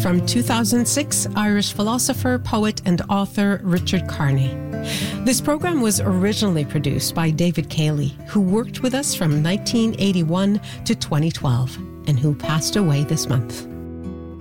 from 2006, Irish philosopher, poet, and author Richard Carney. This program was originally produced by David Cayley, who worked with us from 1981 to 2012 and who passed away this month.